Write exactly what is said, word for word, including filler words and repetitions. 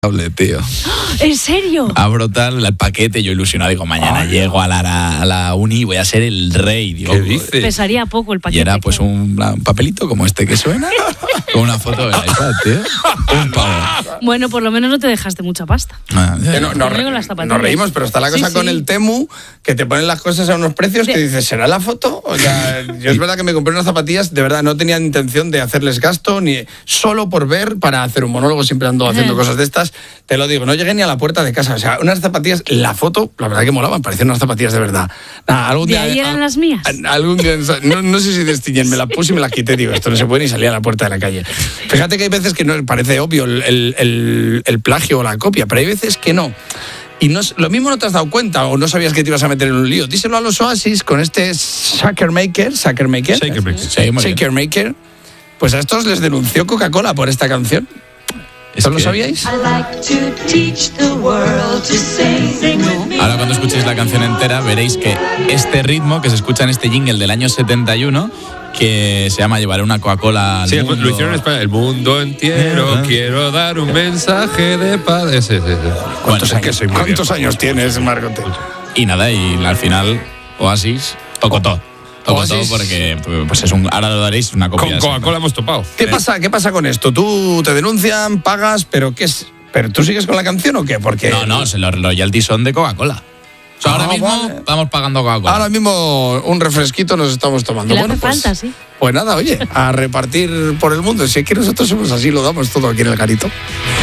Tío. ¿En serio? Abro tal el paquete, yo ilusionado, digo, mañana Ay, llego a la, a la uni y voy a ser el rey. Digo, ¿qué dices? Pesaría poco el paquete. Y era pues un, un papelito como este que suena, con una foto del iPad, tío. Un pavo. Bueno, por lo menos no te dejaste mucha pasta. Ah, ya, ya. No, no, Conmigo re, las zapatillas. nos reímos, pero está la cosa Sí, con sí. el Temu, que te ponen las cosas a unos precios que De- dices, ¿será la foto? O sea, yo es verdad que me compré unas zapatillas, de verdad, no tenía intención de hacerles gasto, ni solo por ver, para hacer un monólogo, siempre ando haciendo Ajá. cosas de estas. Te lo digo, no llegué ni a la puerta de casa. O sea, unas zapatillas, la foto, la verdad que molaban, parecían unas zapatillas de verdad. Nada, algún ¿De día, ahí eran a- las mías? a- algún día, no, no sé si destiñen, me las puse y me las quité, digo, esto no se puede ni salir a la puerta de la calle. Fíjate que hay veces que no parece obvio el, el, el, el plagio o la copia, pero hay veces que no. Y no, lo mismo no te has dado cuenta o no sabías que te ibas a meter en un lío. Díselo a los Oasis con este Shaker Maker, Shaker Maker, Shaker Maker. Sí, muy bien. Shaker Maker. Pues a estos les denunció Coca-Cola por esta canción. Es ¿Eso lo que sabíais? Ahora cuando escuchéis la canción entera veréis que este ritmo que se escucha en este jingle del año setenta y uno, que se llama Llevaré una Coca-Cola al Sí, mundo. lo hicieron en España. El mundo entero, Ajá. quiero dar un mensaje de paz. Ese, ese, ese. ¿Cuántos, Bueno, años, soy muy ¿cuántos viejo. años tienes, Margote? Y nada, y al final Oasis tocó todo. Tocó todo Oasis. porque pues es un, ahora lo daréis una copia. Con de Coca-Cola hemos topado. ¿Qué pasa? ¿Qué pasa con esto? Tú te denuncian, pagas, pero ¿qué es? ¿Pero tú sigues con la canción o qué? Porque No, no, se los royalties son de Coca-Cola. O sea, Ah, ahora mismo vale. estamos pagando Coca-Cola. ahora mismo un refresquito nos estamos tomando. Que le Bueno, hace pues, falta, sí. pues nada, oye, a repartir por el mundo. Si es que nosotros somos así, lo damos todo aquí en el garito.